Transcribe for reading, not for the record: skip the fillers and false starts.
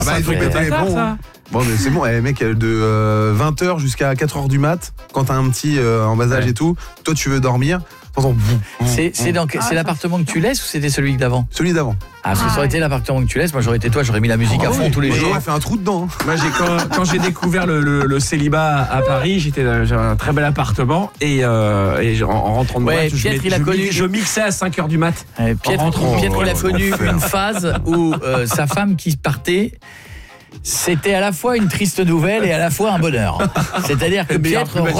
Bah, il faut péter les plombs. Bon, mais c'est bon, mec, de 20h jusqu'à 4h du mat, quand t'as un petit en bas âge et tout, toi tu veux dormir, t'entends. C'est l'appartement que tu laisses ou c'était celui d'avant ? Celui d'avant. Ah, parce que ça aurait été l'appartement que tu laisses, moi j'aurais été toi, j'aurais mis la musique à fond tous les jours. J'aurais fait un trou dedans. Moi, quand j'ai découvert le célibat à Paris, j'avais un très bel appartement et en rentrant de boîte, je mixais à 5h du mat. Pietre, il a connu une phase où sa femme qui partait, c'était à la fois une triste nouvelle et à la fois un bonheur. C'est-à-dire que Pietre